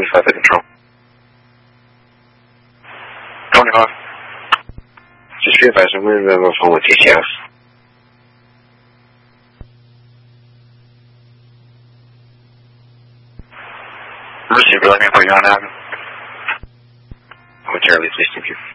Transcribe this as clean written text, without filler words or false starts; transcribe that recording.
25 at control. Tony Hawk. Just be advised, I'm going to have a phone with TCS. Receiver, let me put you on that. Momentarily, please, thank you.